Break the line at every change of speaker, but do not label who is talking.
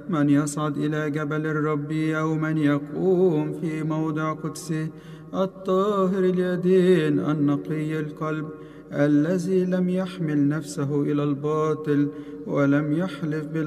من يصعد إلى جبل الرب أو من يقوم في موضع قدسه. الطاهر اليدين النقي القلب الذي لم يحمل نفسه إلى الباطل ولم يحلف